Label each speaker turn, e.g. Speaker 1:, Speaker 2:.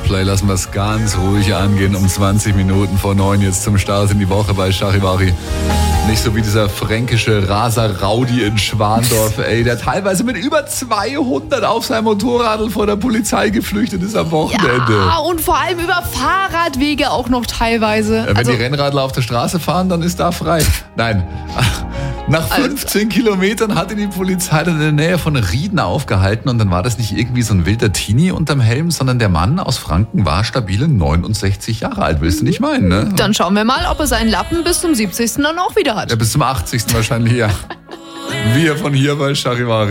Speaker 1: Coldplay lassen wir es ganz ruhig angehen. Um 20 Minuten vor 9 jetzt zum Start in die Woche bei Charivari. Nicht so wie dieser fränkische Raser Raudi in Schwandorf, ey, der teilweise mit über 200 auf seinem Motorrad vor der Polizei geflüchtet ist am Wochenende.
Speaker 2: Ja, und vor allem über Fahrradwege auch noch teilweise.
Speaker 1: Wenn die Rennradler auf der Straße fahren, dann ist da frei. Nein. Nach 15 Kilometern hat ihn die Polizei dann in der Nähe von Rieden aufgehalten und dann war das nicht irgendwie so ein wilder Teenie unterm Helm, sondern der Mann aus Franken war stabile 69 Jahre alt. Willst du nicht meinen, ne?
Speaker 2: Dann schauen wir mal, ob er seinen Lappen bis zum 70. dann auch wieder hat.
Speaker 1: Ja, bis zum 80. wahrscheinlich, ja. Wir von hier bei Charivari.